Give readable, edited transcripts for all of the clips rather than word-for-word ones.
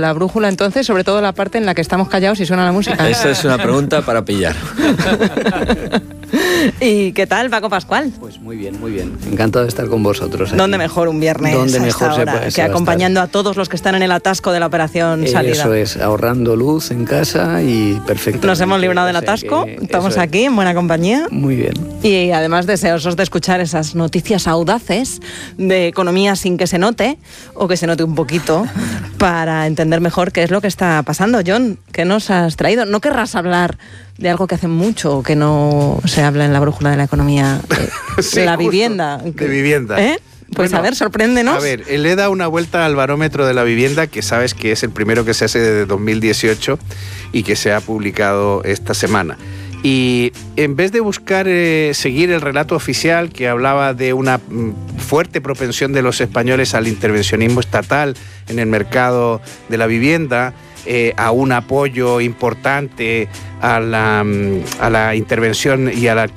la brújula entonces, sobre todo la parte en la que estamos callados y suena la música? Esa es una pregunta para pillar. ¿Y qué tal, Paco Pascual? Pues muy bien, muy bien. Encantado de estar con vosotros aquí. ¿Dónde mejor un viernes? ¿Dónde mejor se puede que acompañando a todos los que están en el atasco de la operación salida? Eso es, ahorrando luz en casa y perfecto. Nos hemos librado del atasco, estamos aquí en buena compañía. Muy bien. Y además deseosos de escuchar esas noticias audaces de economía sin que se note, o que se note un poquito, para entender mejor qué es lo que está pasando. John, ¿qué nos has traído? ¿No querrás hablar de algo que hace mucho que no se habla en la brújula de la economía? Sí, la vivienda. De vivienda. Pues bueno, a ver, sorpréndenos. A ver, le he dado una vuelta al barómetro de la vivienda, que sabes que es el primero que se hace desde 2018 y que se ha publicado esta semana. Y en vez de buscar seguir el relato oficial que hablaba de una fuerte propensión de los españoles al intervencionismo estatal en el mercado de la vivienda, a un apoyo importante a la intervención y a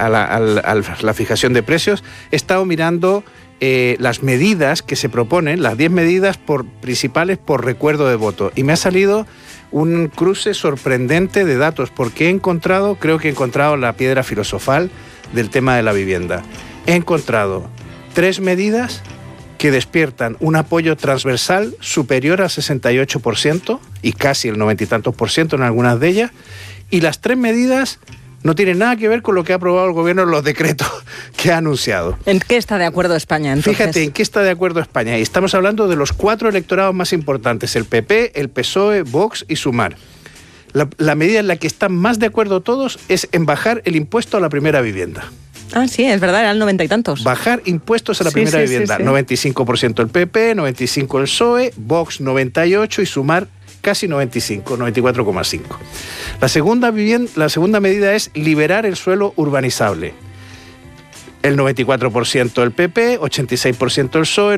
la fijación de precios, he estado mirando las medidas que se proponen, las 10 medidas principales por recuerdo de voto, y me ha salido un cruce sorprendente de datos, porque creo que he encontrado la piedra filosofal del tema de la vivienda. He encontrado 3 medidas que despiertan un apoyo transversal superior al 68% y casi el 90 y tantos % en algunas de ellas, y las 3 medidas no tienen nada que ver con lo que ha aprobado el gobierno en los decretos que ha anunciado. ¿En qué está de acuerdo España, entonces? Fíjate, ¿en qué está de acuerdo España? Y estamos hablando de los 4 electorados más importantes, el PP, el PSOE, Vox y Sumar. La medida en la que están más de acuerdo todos es en bajar el impuesto a la primera vivienda. Ah, sí, es verdad, eran 90 y tantos. Bajar impuestos a la primera vivienda. Sí. 95% el PP, 95% el PSOE, Vox 98% y Sumar casi 95, 94,5. La segunda medida es liberar el suelo urbanizable. El 94% el PP, 86% el PSOE,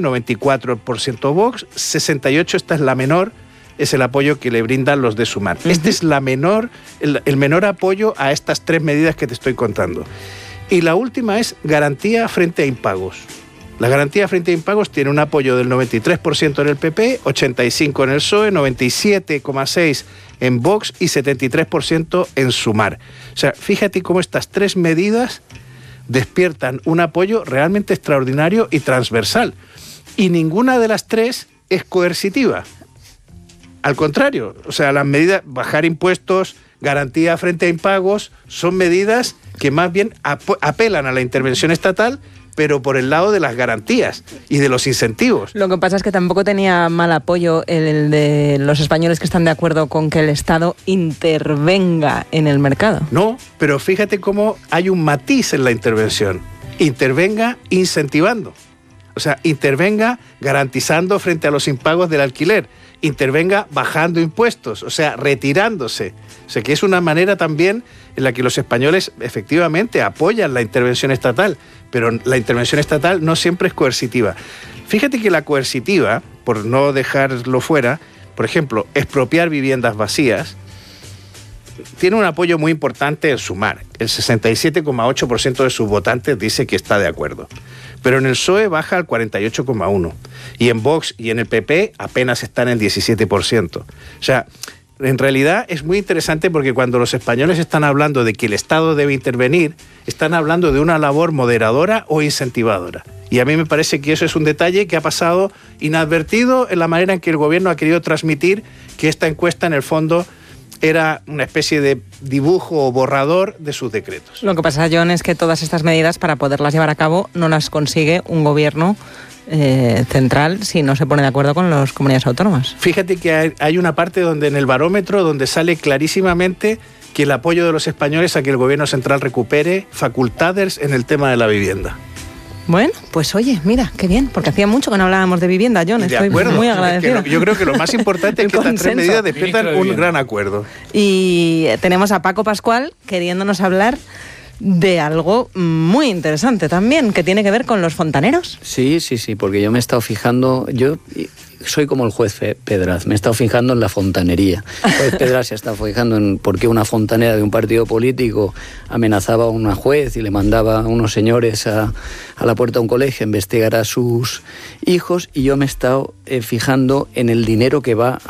94% Vox, 68%, esta es la menor, es el apoyo que le brindan los de Sumar. Este es el menor apoyo a estas 3 medidas que te estoy contando. Y la última es garantía frente a impagos. La garantía frente a impagos tiene un apoyo del 93% en el PP, 85% en el PSOE, 97,6% en Vox y 73% en Sumar. O sea, fíjate cómo estas 3 medidas despiertan un apoyo realmente extraordinario y transversal. Y ninguna de las 3 es coercitiva. Al contrario, o sea, las medidas, bajar impuestos, garantía frente a impagos, son medidas que más bien apelan a la intervención estatal, pero por el lado de las garantías y de los incentivos. Lo que pasa es que tampoco tenía mal apoyo el de los españoles que están de acuerdo con que el Estado intervenga en el mercado. No, pero fíjate cómo hay un matiz en la intervención. Intervenga incentivando. O sea, intervenga garantizando frente a los impagos del alquiler. Intervenga bajando impuestos, o sea, retirándose. O sea, que es una manera también en la que los españoles efectivamente apoyan la intervención estatal, pero la intervención estatal no siempre es coercitiva. Fíjate que la coercitiva, por no dejarlo fuera, por ejemplo, expropiar viviendas vacías, tiene un apoyo muy importante en Sumar. El 67,8% de sus votantes dice que está de acuerdo. Pero en el PSOE baja al 48,1%. Y en Vox y en el PP apenas están en el 17%. O sea, en realidad es muy interesante porque cuando los españoles están hablando de que el Estado debe intervenir, están hablando de una labor moderadora o incentivadora. Y a mí me parece que eso es un detalle que ha pasado inadvertido en la manera en que el gobierno ha querido transmitir que esta encuesta en el fondo era una especie de dibujo o borrador de sus decretos. Lo que pasa, John, es que todas estas medidas, para poderlas llevar a cabo, no las consigue un gobierno central si no se pone de acuerdo con las comunidades autónomas. Fíjate que hay una parte donde en el barómetro donde sale clarísimamente que el apoyo de los españoles a que el gobierno central recupere facultades en el tema de la vivienda. Bueno, pues oye, mira, qué bien, porque hacía mucho que no hablábamos de vivienda, John. Estoy muy agradecida. Yo creo que lo más importante es que estas 3 medidas despiertan un gran acuerdo. Y tenemos a Paco Pascual queriéndonos hablar de algo muy interesante también, que tiene que ver con los fontaneros. Sí, porque yo me he estado fijando, yo soy como el juez Pedraz, me he estado fijando en la fontanería. El juez Pedraz se ha estado fijando en por qué una fontanera de un partido político amenazaba a una juez y le mandaba a unos señores a la puerta de un colegio a investigar a sus hijos, y yo me he estado fijando en el dinero que va